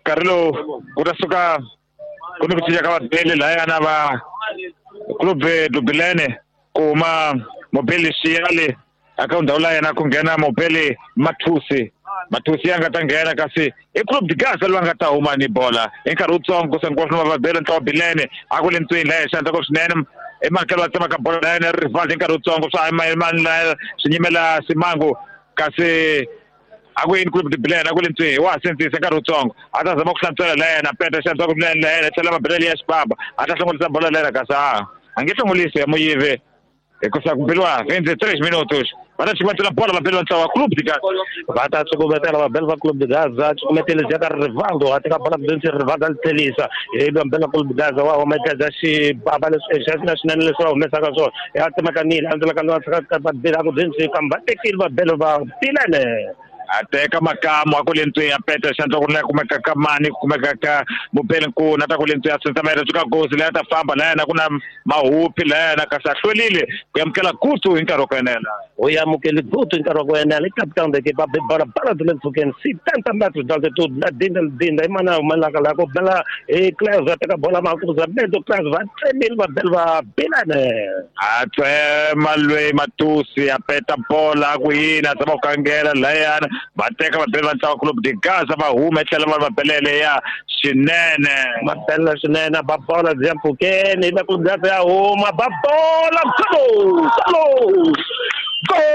Carlo kurasuka kuni kuchija ka Mobele layana va Club Dubilene kuma Mobele Siyale akaunda layana kungena Mobele Mathusi anga tangena kasi Club Digaza lwanga ta huma ni bola enkarutsongo senkoshno Mobele ntobilene akule ntwini la shanta ko swinene emakelo tsama ka bola layana rival enkarutsongo swa man la sinyimela simango kasi akuyini Club Dubilene akule ntwini wasenzisa enkarutsongo atazama ukuhlantsela layana peta shanta ko layana tshela Mobele ya Sibaba atahlongolisa bola layana kasi angihlongolise yamuyive kusakubelwa 23 minutos batachikumetela bola Mobele wa Club Digaza batachikumetela Mobele wa Club Digaza chikumeteleza ka rivaldo atika bola bdense rivaldo altelisa Mobele Club Digaza wa umeteza shi baba leswi swinene leswi va humesaka swona yatemakanile andzela ka ka badela ku bdense kambatekile Mobele va pilane ateka makamo akule ntwe ya peta shanto kunela kumeka kamani kumeka ka Mobele nkuna ata kule ntwe ya sentamera tuka gozi la tafamba la na kuna mahupi la na kasahlwelile kuyamkela kutu inkaro kwenela uyamukele kutu inkaro kwenela captain de equipe bala de fuken 70 metros dans tout la dinda imana malaka la ko bela Claire ateka bola makuza bedo Claire va 3000 Mobele va pilane atwe malwe Mathusi apeta bola kuyina zama kangela la yana bateka Mobele wa Club Digaza va huma etlela Mobele ya swinene Mobele swinene babola ziyampukeni Club Digaza ya huma babola go